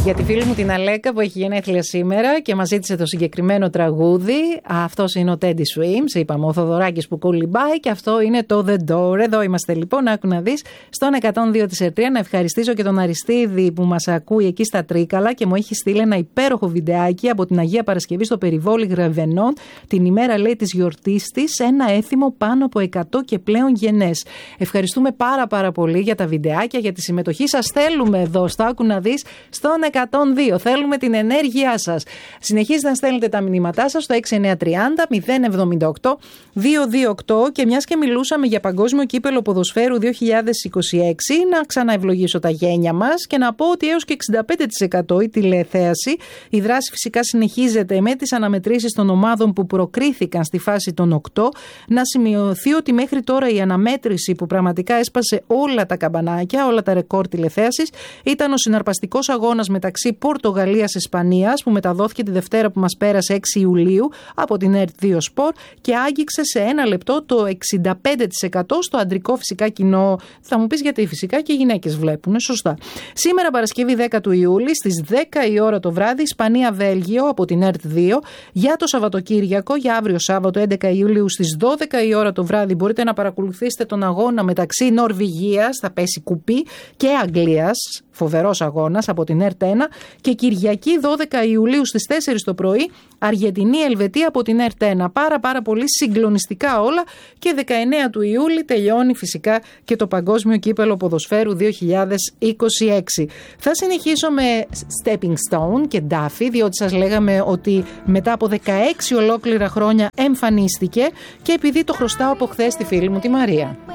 Για τη φίλη μου την Αλέκα που έχει γενέθλια σήμερα και μας ζήτησε το συγκεκριμένο τραγούδι. Αυτός είναι ο Teddy Swims, είπαμε, ο Θοδωράκης που κολυμπάει, και αυτό είναι το The Door. Εδώ είμαστε λοιπόν, άκου να δεις, στον 102 της ΕΡΤΡΙΑ. Να ευχαριστήσω και τον Αριστίδη που μας ακούει εκεί στα Τρίκαλα και μου έχει στείλει ένα υπέροχο βιντεάκι από την Αγία Παρασκευή στο περιβόλι Γραβενών, την ημέρα, λέει, της γιορτής της, ένα έθιμο πάνω από 100 και πλέον γενές. Ευχαριστούμε πάρα πολύ για τα βιντεάκια, για τη συμμετοχή σας. Θέλουμε εδώ, στο άκου να δεις, στον 102. Θέλουμε την ενέργειά σας. Συνεχίζετε να στέλνετε τα μηνύματά σας στο 6930 078 228, και μιας και μιλούσαμε για παγκόσμιο κύπελο ποδοσφαίρου 2026, να ξαναευλογήσω τα γένια μας και να πω ότι έως και 65% η τηλεθέαση. Η δράση φυσικά συνεχίζεται με τις αναμετρήσεις των ομάδων που προκρίθηκαν στη φάση των 8. Να σημειωθεί ότι μέχρι τώρα η αναμέτρηση που πραγματικά έσπασε όλα τα καμπανάκια, όλα τα ρεκόρ τηλεθέασης, ήταν ο συναρπαστικός αγώνας μεταξύ Πορτογαλίας-Ισπανίας που μεταδόθηκε τη Δευτέρα που μας πέρασε 6 Ιουλίου από την ΕΡΤ2 Sport και άγγιξε σε ένα λεπτό το 65% στο αντρικό φυσικά κοινό. Θα μου πεις γιατί φυσικά και οι γυναίκες βλέπουν, σωστά. Σήμερα Παρασκευή 10 του Ιούλη στις 10 η ώρα το βράδυ Ισπανία-Βέλγιο από την ΕΡΤ2. Για το Σαββατοκύριακο, για αύριο Σάββατο 11 Ιουλίου στις 12 η ώρα το βράδυ μπορείτε να παρακολουθήσετε τον αγώνα μεταξύ Νορβηγίας, θα πέσει κουπί, και Αγγλίας. Φοβερός αγώνας από την ΕΡΤ1. Και Κυριακή 12 Ιουλίου στις 4 το πρωί Αργεντινή-Ελβετία από την ΕΡΤ1. Πάρα πολύ συγκλονιστικά όλα. Και 19 του Ιούλη τελειώνει φυσικά και το Παγκόσμιο Κύπελο Ποδοσφαίρου 2026. Θα συνεχίσω με Stepping Stone και Duffy, διότι σας λέγαμε ότι μετά από 16 ολόκληρα χρόνια εμφανίστηκε, και επειδή το χρωστάω από χθες στη φίλη μου τη Μαρία.